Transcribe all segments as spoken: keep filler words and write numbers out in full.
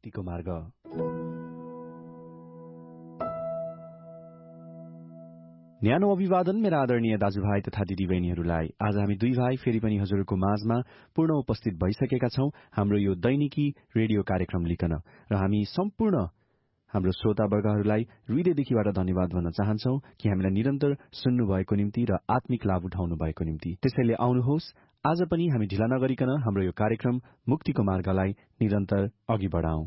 मुक्तिको मार्ग। न्यानो अभिवादन मेरा आदरणीय दाजुभाइ तथा दिदीबहिनीहरूलाई। आज हामी दुई भाइ फेरि पनि हजुरको माझमा पूर्ण उपस्थित भइसकेका छौं हाम्रो यो दैनिकी रेडियो कार्यक्रम लिकन, र हामी सम्पूर्ण हाम्रो श्रोतावर्गहरूलाई हृदयदेखिबाट धन्यवाद भन्न चाहन्छौ कि हामीलाई निरन्तर सुन्नु भएको निम्ति र आत्मिक लाभ उठाउनु भएको निम्ति। त्यसैले आउनुहोस्, आज पनि हामी ढिला नगरिकन हाम्रो यो कार्यक्रम मुक्तिको मार्गलाई निरन्तर अघि बढाउँ।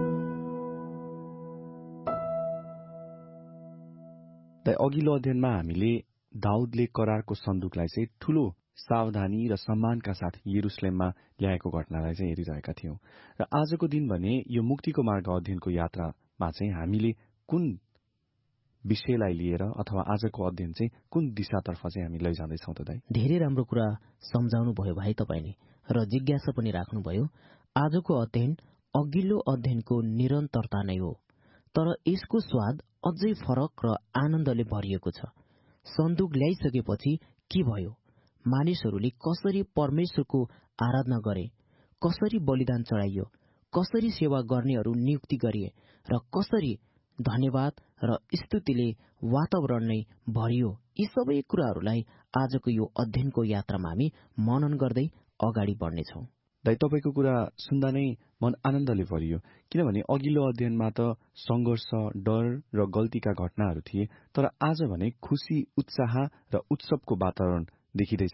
अघिल्लो अध्ययनमा हामीले दाउदले करारको सन्दुकलाई चाहिँ ठूलो सावधानी र सम्मानका साथ यरुसलेममा ल्याएको घटनालाई चाहिँ हेरिरहेका थियौं। र आजको दिन भने यो मुक्तिको मार्ग अध्ययनको यात्रामा चाहिँ हामीले कुन विषयलाई लिएर अथवा आजको अध्ययन चाहिँ कुन दिशातर्फ चाहिँ हामी लैजाँदैछौँ त दाइ? धेरै राम्रो कुरा सम्झाउनु भयो भाइ तपाईले, र जिज्ञासा पनि राख्नुभयो। आजको अध्ययन अघिल्लो अध्ययनको निरन्तरता नै हो, तर यसको स्वाद अझै फरक र आनन्दले भरिएको छ। सन्दुक ल्याइसकेपछि के भयो? मानिसहरूले कसरी परमेश्वरको आराधना गरे, कसरी बलिदान चढाइयो, कसरी सेवा गर्नेहरू नियुक्ति गरिए, र कसरी धन्यवाद र स्तुतिले वातावरण नै भरियो। यी सबै कुराहरूलाई आजको यो अध्ययनको यात्रामा हामी मनन गर्दै अगाडि बढ्नेछौँ। दाइ, तपाईको कुरा सुन्दा नै मन आनन्दले भरियो, किनभने अघिल्लो अध्ययनमा त संघर्ष, डर र गल्तीका घटनाहरू थिए, तर आज भने खुशी, उत्साह र उत्सवको वातावरण देखिँदैछ